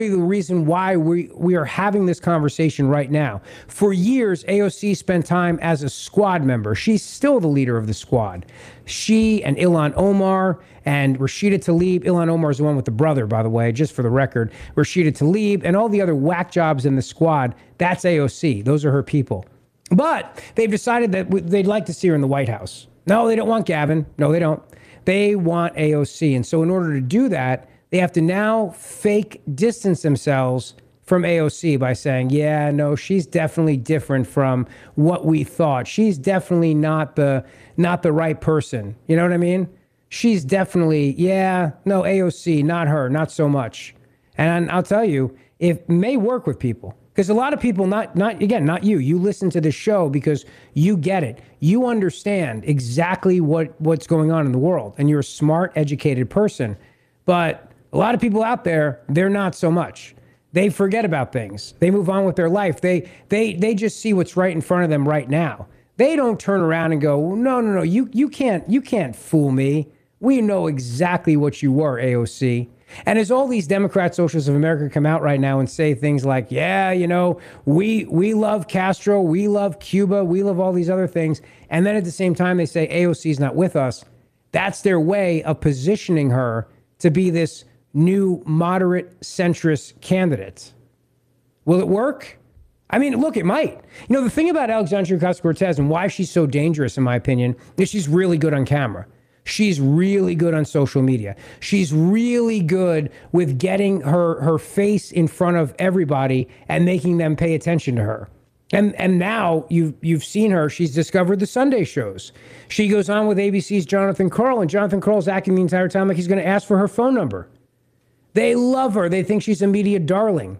The reason why we are having this conversation right now. For years, AOC spent time as a squad member. She's still the leader of the squad. She and Ilhan Omar and Rashida Tlaib. Ilhan Omar is the one with the brother, by the way, just for the record. Rashida Tlaib and all the other whack jobs in the squad, that's AOC. Those are her people. But they've decided that they'd like to see her in the White House. No, they don't want Gavin. No, they don't. They want AOC. And so in order to do that, they have to now fake distance themselves from AOC by saying, yeah, no, she's definitely different from what we thought. She's definitely not the right person. You know what I mean? She's definitely, yeah, no, AOC, not her, not so much. And I'll tell you, it may work with people. Because a lot of people, not you. You listen to this show because you get it. You understand exactly what's going on in the world. And you're a smart, educated person. But a lot of people out there, they're not so much. They forget about things. They move on with their life. They just see what's right in front of them right now. They don't turn around and go, no, you can't fool me. We know exactly what you were, AOC. And as all these Democrat Socialists of America come out right now and say things like, yeah, you know, we love Castro, we love Cuba, we love all these other things. And then at the same time, they say AOC's not with us. That's their way of positioning her to be this new moderate centrist candidate. Will it work? I mean, look, it might. You know, the thing about Alexandria Ocasio-Cortez and why she's so dangerous, in my opinion, is she's really good on camera. She's really good on social media. She's really good with getting her face in front of everybody and making them pay attention to her. And now you've seen her. She's discovered the Sunday shows. She goes on with ABC's Jonathan Karl, and Jonathan Karl's acting the entire time like he's going to ask for her phone number. They love her. They think she's a media darling.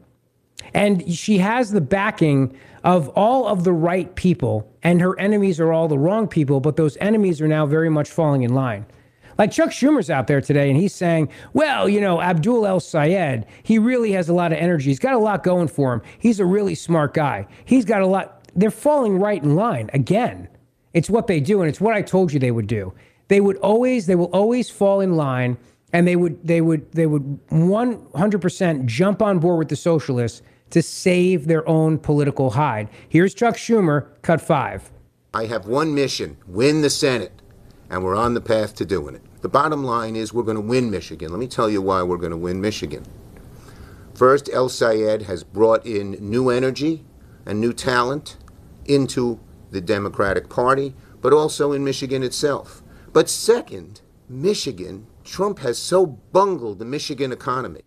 And she has the backing of all of the right people, and her enemies are all the wrong people, but those enemies are now very much falling in line. Like Chuck Schumer's out there today, and he's saying, well, you know, Abdul El-Sayed, he really has a lot of energy. He's got a lot going for him. He's a really smart guy. He's got a lot. They're falling right in line again. It's what they do, and it's what I told you they would do. They will always fall in line. And they would 100% jump on board with the socialists to save their own political hide. Here's Chuck Schumer, cut 5. I have one mission, win the Senate, and we're on the path to doing it. The bottom line is we're going to win Michigan. Let me tell you why we're going to win Michigan. First, El-Sayed has brought in new energy and new talent into the Democratic Party, but also in Michigan itself. But second, Michigan, Trump has so bungled the Michigan economy.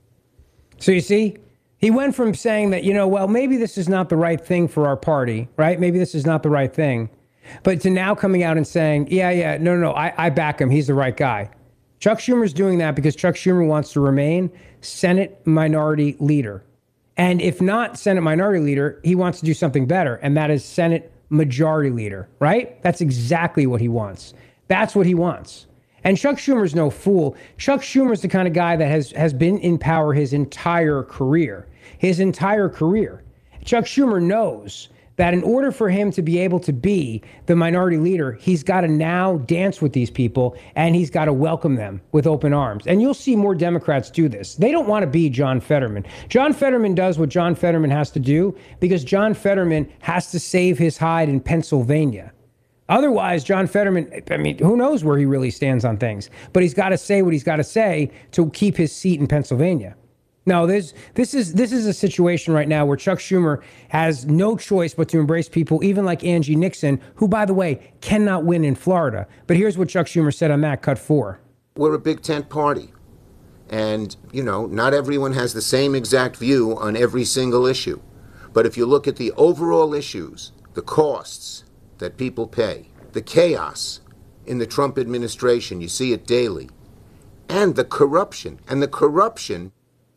So you see, he went from saying that, you know, well, maybe this is not the right thing for our party, right? Maybe this is not the right thing. But to now coming out and saying, no, I back him. He's the right guy. Chuck Schumer's doing that because Chuck Schumer wants to remain Senate Minority Leader. And if not Senate Minority Leader, he wants to do something better, and that is Senate Majority Leader, right? That's exactly what he wants. That's what he wants. And Chuck Schumer's no fool. Chuck Schumer's the kind of guy that has been in power his entire career. His entire career. Chuck Schumer knows that in order for him to be able to be the minority leader, he's got to now dance with these people, and he's got to welcome them with open arms. And you'll see more Democrats do this. They don't want to be John Fetterman. John Fetterman does what John Fetterman has to do because John Fetterman has to save his hide in Pennsylvania. Otherwise, John Fetterman, I mean, who knows where he really stands on things, but he's got to say what he's got to say to keep his seat in Pennsylvania. No, this is a situation right now where Chuck Schumer has no choice but to embrace people even like Angie Nixon, who, by the way, cannot win in Florida. But here's what Chuck Schumer said on that, cut 4. We're a big tent party. And, you know, not everyone has the same exact view on every single issue. But if you look at the overall issues, the costs that people pay, the chaos in the Trump administration, you see it daily, and the corruption, and the corruption.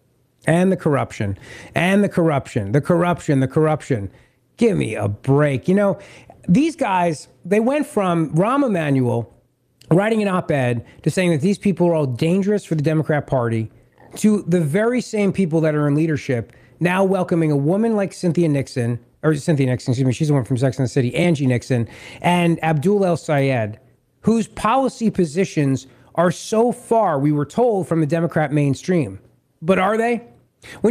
Give me a break. You know, these guys, they went from Rahm Emanuel writing an op-ed to saying that these people are all dangerous for the Democrat Party to the very same people that are in leadership now welcoming a woman like Cynthia Nixon, she's the one from Sex and the City, Angie Nixon, and Abdul El-Sayed, whose policy positions are so far, we were told, from the Democrat mainstream. But are they? When